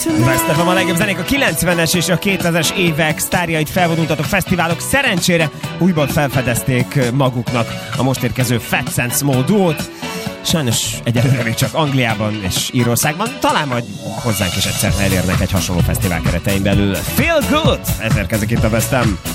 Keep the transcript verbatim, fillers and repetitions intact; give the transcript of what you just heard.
Best ef em a legjobb zenék, a kilencvenes és a kétezres évek sztárjait felvonultató fesztiválok szerencsére újból felfedezték maguknak a most érkező Fat Sense Small duót. Sajnos egyelőre még csak Angliában és Írországban, talán majd hozzánk is egyszer elérnek egy hasonló fesztivál keretein belül. Feel Good! Ez érkezik itt a Best em.